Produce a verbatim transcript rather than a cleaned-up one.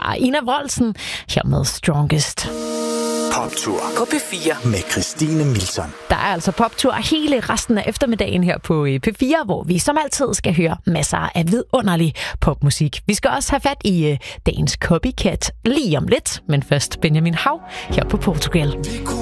var Ina Wroldsen her med Strongest. Poptur på P fire med Christine Milton. Der er altså poptur hele resten af eftermiddagen her på P fire, hvor vi som altid skal høre masser af vidunderlig popmusik. Vi skal også have fat i uh, dagens copycat lige om lidt, men først Benjamin Hav her på Portugal.